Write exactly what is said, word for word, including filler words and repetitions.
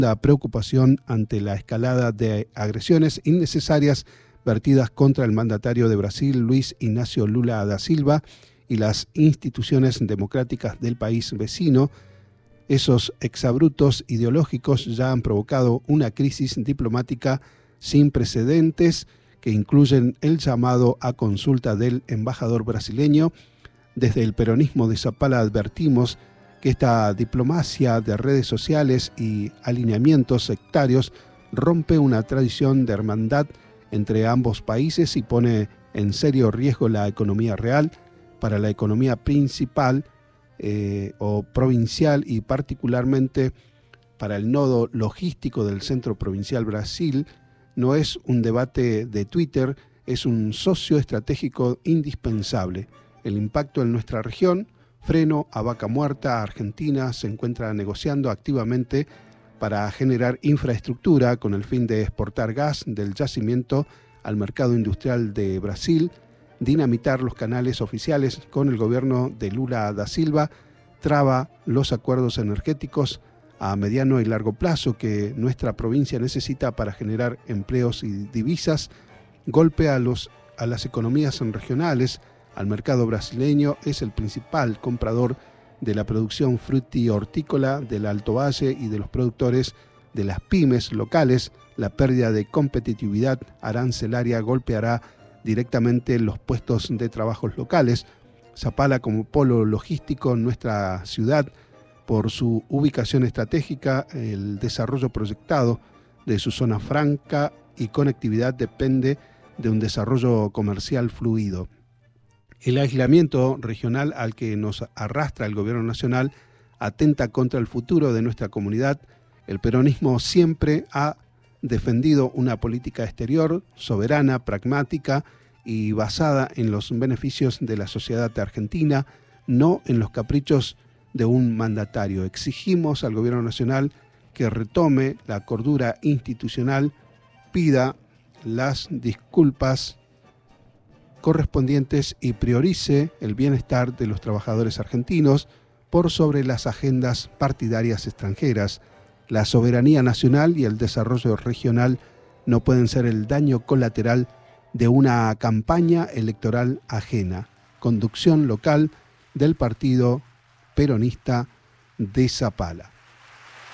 La preocupación ante la escalada de agresiones innecesarias vertidas contra el mandatario de Brasil, Luis Inácio Lula da Silva, y las instituciones democráticas del país vecino. Esos exabruptos ideológicos ya han provocado una crisis diplomática sin precedentes que incluyen el llamado a consulta del embajador brasileño. Desde el peronismo de Zapala advertimos que esta diplomacia de redes sociales y alineamientos sectarios rompe una tradición de hermandad entre ambos países y pone en serio riesgo la economía real. Para la economía principal eh, o provincial y particularmente para el nodo logístico del Centro Provincial Brasil, no es un debate de Twitter, es un socio estratégico indispensable. El impacto en nuestra región, freno a vaca muerta, Argentina se encuentra negociando activamente para generar infraestructura con el fin de exportar gas del yacimiento al mercado industrial de Brasil, dinamitar los canales oficiales con el gobierno de Lula da Silva, traba los acuerdos energéticos a mediano y largo plazo que nuestra provincia necesita para generar empleos y divisas, golpea a, los, a las economías regionales. Al mercado brasileño es el principal comprador de la producción fruti-hortícola del Alto Valle y de los productores de las pymes locales. La pérdida de competitividad arancelaria golpeará directamente los puestos de trabajo locales. Zapala, como polo logístico en nuestra ciudad, por su ubicación estratégica, el desarrollo proyectado de su zona franca y conectividad depende de un desarrollo comercial fluido. El aislamiento regional al que nos arrastra el gobierno nacional atenta contra el futuro de nuestra comunidad. El peronismo siempre ha defendido una política exterior soberana, pragmática y basada en los beneficios de la sociedad argentina, no en los caprichos de un mandatario. Exigimos al gobierno nacional que retome la cordura institucional, pida las disculpas correspondientes y priorice el bienestar de los trabajadores argentinos por sobre las agendas partidarias extranjeras. La soberanía nacional y el desarrollo regional no pueden ser el daño colateral de una campaña electoral ajena. Conducción local del partido peronista de Zapala.